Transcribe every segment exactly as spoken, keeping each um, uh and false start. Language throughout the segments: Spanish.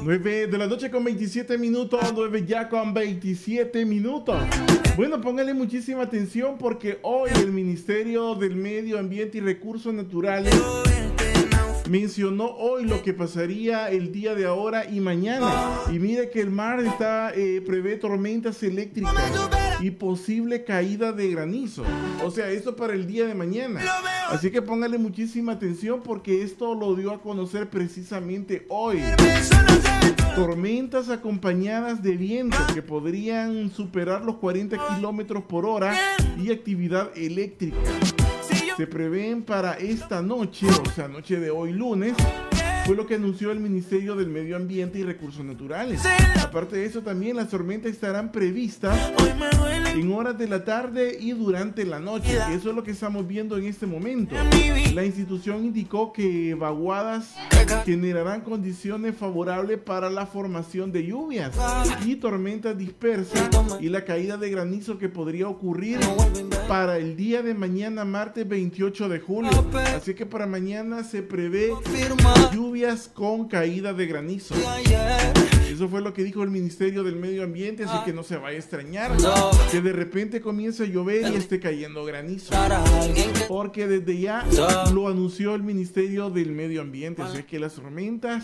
nueve de la noche con veintisiete minutos, nueve ya con veintisiete minutos. Bueno, póngale muchísima atención porque hoy el Ministerio del Medio Ambiente y Recursos Naturales mencionó hoy lo que pasaría el día de ahora y mañana. Y mire que el mar está eh, prevé tormentas eléctricas y posible caída de granizo. O sea, esto para el día de mañana. Así que póngale muchísima atención porque esto lo dio a conocer precisamente hoy. Tormentas acompañadas de viento que podrían superar los cuarenta kilómetros por hora y actividad eléctrica. Se prevén para esta noche, o sea, noche de hoy lunes, fue lo que anunció el Ministerio del Medio Ambiente y Recursos Naturales. Aparte de eso, también las tormentas estarán previstas en horas de la tarde y durante la noche. Eso es lo que estamos viendo en este momento. La institución indicó que vaguadas generarán condiciones favorables para la formación de lluvias y tormentas dispersas y la caída de granizo que podría ocurrir para el día de mañana, martes veintiocho de julio. Así que para mañana se prevé lluvia con caída de granizo. Eso fue lo que dijo el Ministerio del Medio Ambiente, así que no se vaya a extrañar que de repente comience a llover y esté cayendo granizo, porque desde ya lo anunció el Ministerio del Medio Ambiente. Así que las tormentas,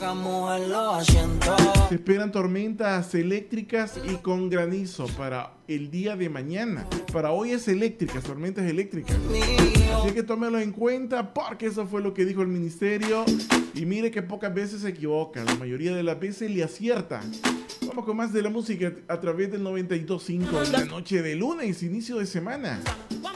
se esperan tormentas eléctricas y con granizo para el día de mañana. Para hoy es eléctricas, tormentas eléctricas. Así que tómelo en cuenta porque eso fue lo que dijo el ministerio. Y mire que pocas veces se equivocan, la mayoría de las veces le aciertan. Vamos con más de la música a través del noventa y dos punto cinco en la noche de lunes, inicio de semana.